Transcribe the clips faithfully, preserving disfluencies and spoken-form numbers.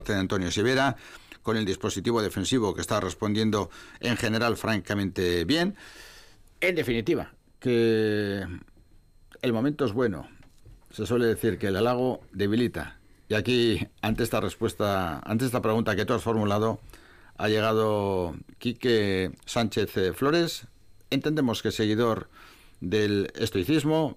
de Antonio Sivera, con el dispositivo defensivo que está respondiendo en general francamente bien. En definitiva, que el momento es bueno. Se suele decir que el halago debilita. Y aquí, ante esta respuesta, ante esta pregunta que tú has formulado, ha llegado Quique Sánchez Flores. Entendemos que es seguidor del estoicismo,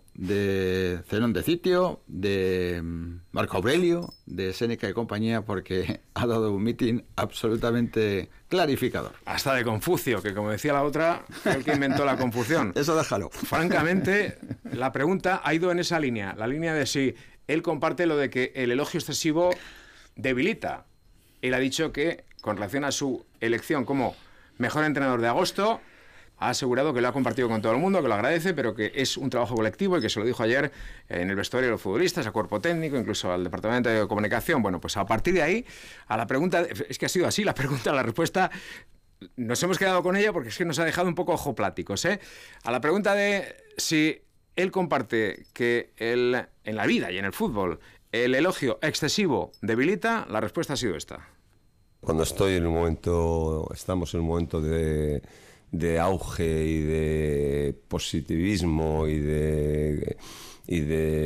de Zenón de Citio, de Marco Aurelio, de Séneca y compañía, porque ha dado un mitin absolutamente clarificador. Hasta de Confucio, que como decía la otra, fue el que inventó la confusión. Eso déjalo. Francamente, la pregunta ha ido en esa línea, la línea de si él comparte lo de que el elogio excesivo debilita. Él ha dicho que, con relación a su elección como mejor entrenador de agosto, ha asegurado que lo ha compartido con todo el mundo, que lo agradece, pero que es un trabajo colectivo y que se lo dijo ayer en el vestuario de los futbolistas, a cuerpo técnico, incluso al departamento de comunicación. Bueno, pues a partir de ahí, a la pregunta, es que ha sido así, la pregunta, la respuesta, nos hemos quedado con ella porque es que nos ha dejado un poco ojopláticos, ¿eh? A la pregunta de si él comparte que el, en la vida y en el fútbol el elogio excesivo debilita, la respuesta ha sido esta. Cuando estoy en un momento, estamos en un momento de... de auge y de positivismo y de, y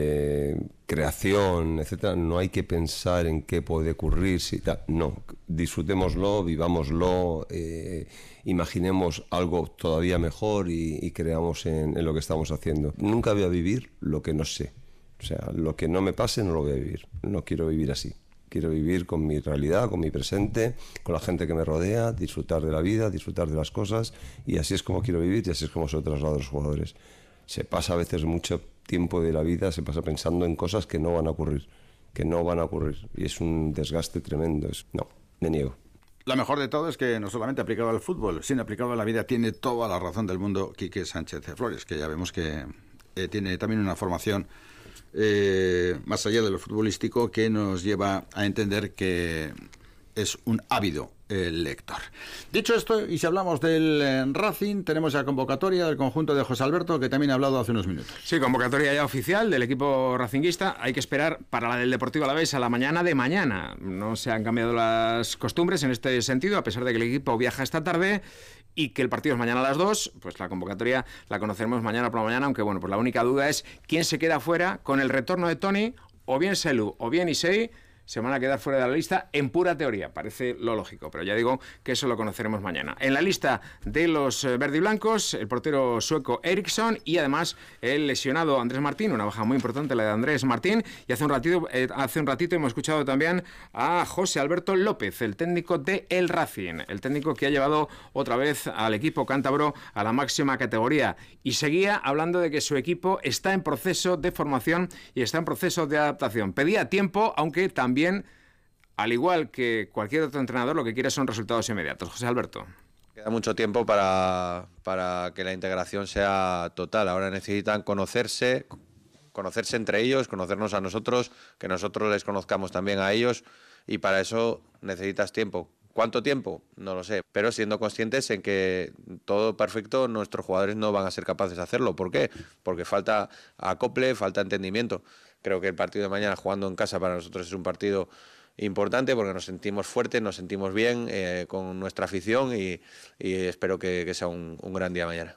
de creación, etcétera, no hay que pensar en qué puede ocurrir, si tal. No, disfrutémoslo, vivámoslo, eh, imaginemos algo todavía mejor y, y creamos en, en lo que estamos haciendo. Nunca voy a vivir lo que no sé. O sea, lo que no me pase no lo voy a vivir. No quiero vivir así. Quiero vivir con mi realidad, con mi presente, con la gente que me rodea, disfrutar de la vida, disfrutar de las cosas, y así es como quiero vivir y así es como se lo traslado a los jugadores. Se pasa a veces mucho tiempo de la vida, se pasa pensando en cosas que no van a ocurrir, que no van a ocurrir, y es un desgaste tremendo. Es, no, me niego. Lo mejor de todo es que no solamente aplicado al fútbol, sino aplicado a la vida, tiene toda la razón del mundo Quique Sánchez Flores, que ya vemos que eh, tiene también una formación Eh, más allá de lo futbolístico, que nos lleva a entender que es un ávido eh, lector. Dicho esto, y si hablamos del eh, Racing, tenemos ya convocatoria del conjunto de José Alberto, que también ha hablado hace unos minutos. Sí, convocatoria ya oficial del equipo racinguista. Hay que esperar para la del Deportivo Alavés a la mañana de mañana. No se han cambiado las costumbres en este sentido, a pesar de que el equipo viaja esta tarde y que el partido es mañana a las dos, pues la convocatoria la conoceremos mañana por la mañana, aunque bueno, pues la única duda es quién se queda fuera con el retorno de Toni, o bien Selu o bien Isei. Se van a quedar fuera de la lista en pura teoría, parece lo lógico, pero ya digo que eso lo conoceremos mañana. En la lista de los verdiblancos, el portero sueco Eriksson y además el lesionado Andrés Martín, una baja muy importante la de Andrés Martín, y hace un ratito, eh, hace un ratito hemos escuchado también a José Alberto López, el técnico de El Racing, el técnico que ha llevado otra vez al equipo cántabro a la máxima categoría, y seguía hablando de que su equipo está en proceso de formación y está en proceso de adaptación. Pedía tiempo, aunque también Bien, al igual que cualquier otro entrenador, lo que quiere son resultados inmediatos. José Alberto. Queda mucho tiempo para, para que la integración sea total. Ahora necesitan conocerse, conocerse entre ellos, conocernos a nosotros, que nosotros les conozcamos también a ellos, y para eso necesitas tiempo. ¿Cuánto tiempo? No lo sé, pero siendo conscientes en que todo perfecto, nuestros jugadores no van a ser capaces de hacerlo. ¿Por qué? Porque falta acople, falta entendimiento. Creo que el partido de mañana jugando en casa para nosotros es un partido importante porque nos sentimos fuertes, nos sentimos bien eh, con nuestra afición y, y espero que, que sea un, un gran día mañana.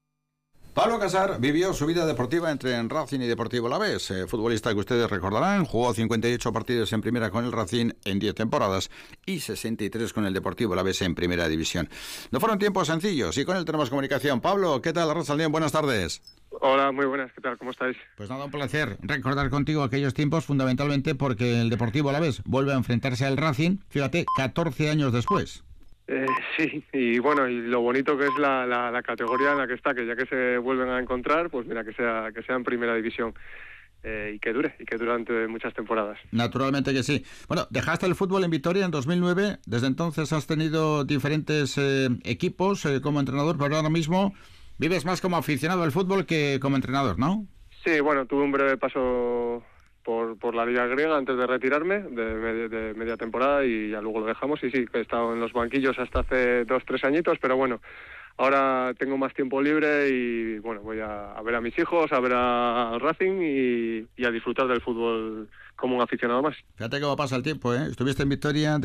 Pablo Casar vivió su vida deportiva entre Racing y Deportivo Alavés, eh, futbolista que ustedes recordarán, jugó cincuenta y ocho partidos en primera con el Racing en diez temporadas y sesenta y tres con el Deportivo Alavés en primera división. No fueron tiempos sencillos y con él tenemos comunicación. Pablo, ¿qué tal? Arrasaldien, buenas tardes. Hola, muy buenas, ¿qué tal? ¿Cómo estáis? Pues nada, un placer recordar contigo aquellos tiempos, fundamentalmente porque el Deportivo Alavés vuelve a enfrentarse al Racing, fíjate, catorce años después. Eh, sí, y bueno, y lo bonito que es la, la, la categoría en la que está, que ya que se vuelven a encontrar, pues mira, que sea que sea en primera división eh, y que dure, y que durante muchas temporadas. Naturalmente que sí. Bueno, dejaste el fútbol en Vitoria en dos mil nueve, desde entonces has tenido diferentes eh, equipos eh, como entrenador, pero ahora mismo vives más como aficionado al fútbol que como entrenador, ¿no? Sí, bueno, tuve un breve paso por, por la liga griega antes de retirarme de, de, de media temporada y ya luego lo dejamos, y sí, que he estado en los banquillos hasta hace dos, tres añitos, pero bueno, ahora tengo más tiempo libre y bueno, voy a, a ver a mis hijos, a ver a Racing y, y a disfrutar del fútbol como un aficionado más. Fíjate cómo pasa el tiempo, ¿eh? Estuviste en Vitoria,